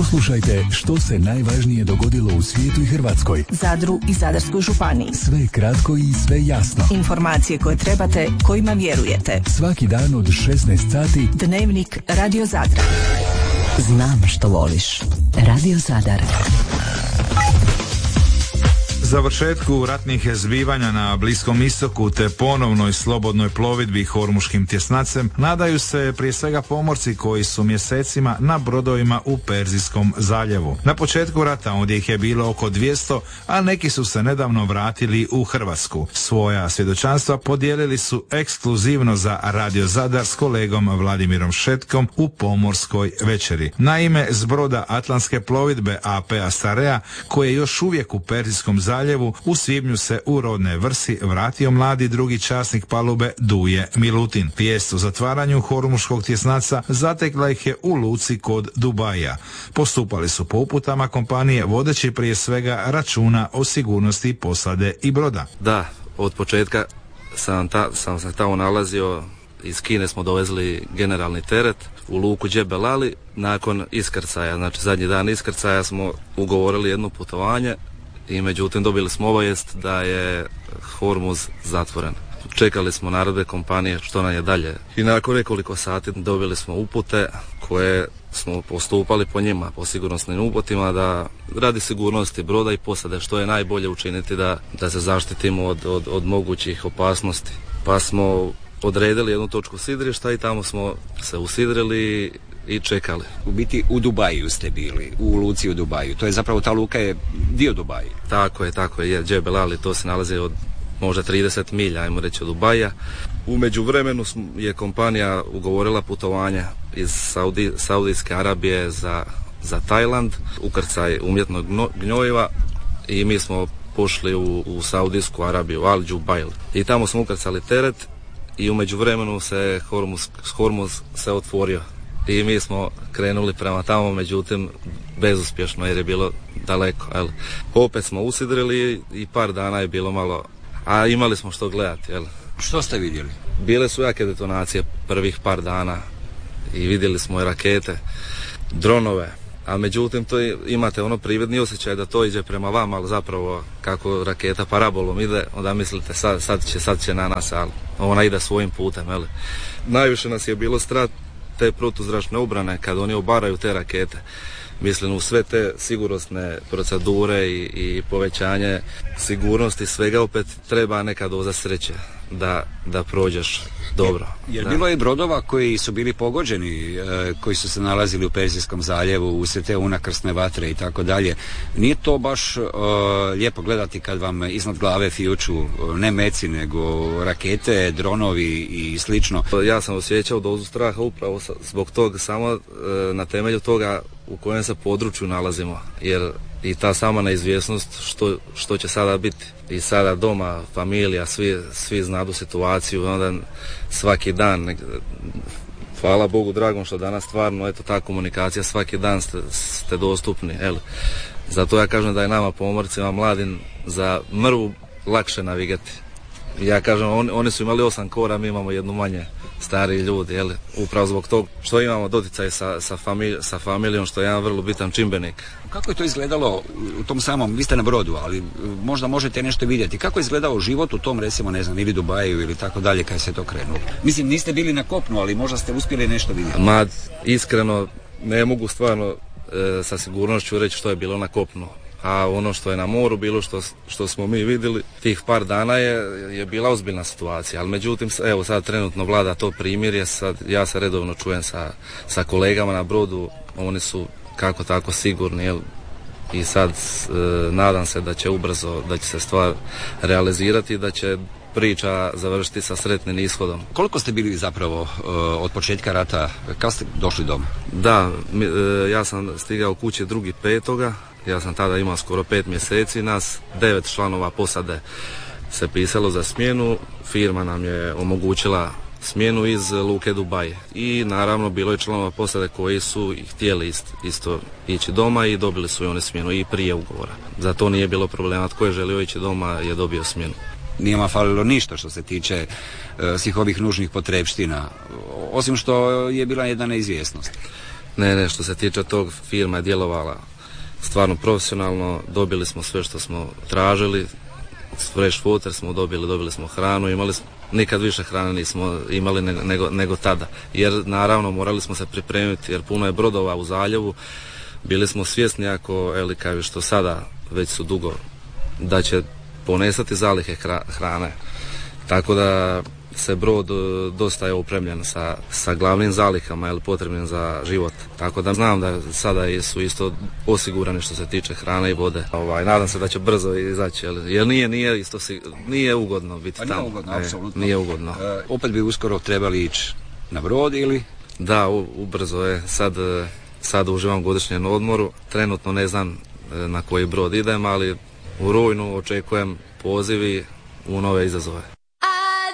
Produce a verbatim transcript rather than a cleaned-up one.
Poslušajte što se najvažnije dogodilo u svijetu i Hrvatskoj, Zadru i Zadarskoj županiji. Sve kratko i sve jasno. Informacije koje trebate, kojima vjerujete. Svaki dan od šesnaest sati. Dnevnik Radio Zadra. Znam što voliš. Radio Zadar. Završetku ratnih zbivanja na Bliskom istoku te ponovnoj slobodnoj plovidbi hormuškim tjesnacem nadaju se prije svega pomorci koji su mjesecima na brodovima u Perzijskom zaljevu. Na početku rata ondje ih je bilo oko dvjesto, a neki su se nedavno vratili u Hrvatsku. Svoja svjedočanstva podijelili su ekskluzivno za Radio Zadar s kolegom Vladimirom Šetkom u Pomorskoj večeri. Naime, s broda Atlantske plovidbe A P Astarea, koji je još uvijek u Perzijskom zaljevu, u svibnju se u rodne Vrsi vratio mladi drugi časnik palube Duje Milutin. Vijest o zatvaranju hormuškog tjesnaca zatekla ih je u luci kod Dubaija. Postupali su po uputama kompanije vodeći prije svega računa o sigurnosti posade i broda. Da, od početka sam, ta, sam se tamo nalazio. Iz Kine smo dovezli generalni teret u luku Džebel Ali. Nakon iskrcaja, znači zadnji dan iskrcaja, smo ugovorili jedno putovanje i međutim dobili smo obavijest da je Hormuz zatvoren. Čekali smo naredbe kompanije što nam je dalje i nakon nekoliko sati dobili smo upute koje smo postupali po njima, po sigurnosnim uputima, da radi sigurnosti broda i posade što je najbolje učiniti da, da se zaštitimo od, od, od mogućih opasnosti. Pa smo odredili jednu točku sidrišta i tamo smo se usidrili i čekali. U biti u Dubaju ste bili, u luci u Dubaju. To je zapravo, ta luka je dio Dubaja. Tako je, tako je. Džebel Ali, to se nalazi od možda trideset milja, ajmo reći, od Dubaja. U međuvremenu je kompanija ugovorila putovanja iz Saudi, Saudijske Arabije za, za Tajland, ukrcaj umjetnog gnojiva i mi smo pošli u, u Saudijsku Arabiju, Al Jubail. I tamo smo ukrcali teret i u međuvremenu se Hormuz, Hormuz se otvorio. I mi smo krenuli prema tamo, međutim bezuspješno jer je bilo daleko. Jel? Opet smo usidrili i par dana je bilo malo, a imali smo što gledati. Jel? Što ste vidjeli? Bile su jake detonacije prvih par dana i vidjeli smo i rakete, dronove, a međutim to je, imate ono prividni osjećaj da to iđe prema vama, ali zapravo kako raketa parabolom ide, onda mislite sad, sad, će, sad će na nas, ali ona ide svojim putem. Jel? Najviše nas je bilo strah te protuzračne obrane kad oni obaraju te rakete. Mislim, u sve te sigurnosne procedure i, i povećanje sigurnosti svega opet treba neka doza sreće da, da prođeš dobro. Jer da. Bilo je brodova koji su bili pogođeni, e, koji su se nalazili u Perzijskom zaljevu, usred te unakrsne vatre i tako dalje. Nije to baš e, lijepo gledati kad vam iznad glave fijuču ne meci, nego rakete, dronovi i slično. Ja sam osjećao dozu straha upravo zbog toga, samo e, na temelju toga u kojem se području nalazimo, jer i ta sama neizvjesnost što, što će sada biti. I sada doma, familija, svi, svi znadu situaciju, onda svaki dan, hvala Bogu dragom što danas stvarno, eto ta komunikacija, svaki dan ste, ste dostupni, jel? Zato ja kažem da je nama pomorcima mladim za mrvu lakše navigati. Ja kažem, on, oni su imali osam kora, mi imamo jednu manje, stariji ljudi, jel? Upravo zbog tog što imamo doticaj sa, sa, famili, sa familijom, što je jedan vrlo bitan čimbenik. Kako je to izgledalo u tom samom, vi ste na brodu, ali možda možete nešto vidjeti, kako je izgledao život u tom, recimo, ne znam, ili Dubaju ili tako dalje, kad se to krenulo? Mislim, niste bili na kopnu, ali možda ste uspjeli nešto vidjeti. Ma, iskreno, ne mogu stvarno e, sa sigurnošću reći što je bilo na kopnu. A ono što je na moru bilo, što, što smo mi vidjeli, tih par dana je, je bila ozbiljna situacija, ali međutim, evo sad trenutno vlada to primirje, sad ja se redovno čujem sa, sa kolegama na brodu, oni su kako tako sigurni, jel? I sad e, nadam se da će ubrzo, da će se stvar realizirati i da će priča završiti sa sretnim ishodom. Koliko ste bili zapravo uh, od početka rata, kad ste došli doma? Da, mi, uh, ja sam stigao kući drugi petoga, ja sam tada imao skoro pet mjeseci, nas devet članova posade se pisalo za smjenu, firma nam je omogućila smjenu iz luke Dubaje i naravno bilo je članova posade koji su htjeli ist, isto ići doma i dobili su i oni smjenu i prije ugovora. Zato nije bilo problema, tko je želio ići doma je dobio smjenu. Nije vam falilo ništa što se tiče uh, svih ovih nužnih potrepština, osim što je bila jedna neizvjesnost. Ne, ne, što se tiče tog, firma je djelovala stvarno profesionalno, dobili smo sve što smo tražili, fresh water smo dobili, dobili smo hranu, imali smo, nikad više hrane nismo imali nego, nego, nego tada, jer naravno morali smo se pripremiti, jer puno je brodova u zaljevu, bili smo svjesni ako, eli kao što sada već su dugo, da će ponestati zalihe hrane, tako da se brod dosta je opremljen sa, sa glavnim zalihama ili potrebnim za život. Tako da znam da sada su isto osigurani što se tiče hrane i vode. Ovaj, nadam se da će brzo izaći, jer nije, nije, isto, nije ugodno biti pa tamo. Nije ugodno, apsolutno. Nije ugodno. E, opet bi uskoro trebali ići na brod ili? Da, ubrzo je. Sad, sad uživam godišnjem odmoru. Trenutno ne znam na koji brod idem, ali u rujnu očekujem pozivi u nove izazove.